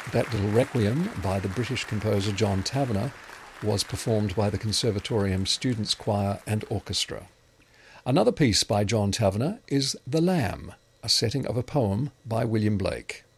That little requiem by the British composer John Tavener was performed by the Conservatorium Students' Choir and Orchestra. Another piece by John Tavener is The Lamb, a setting of a poem by William Blake.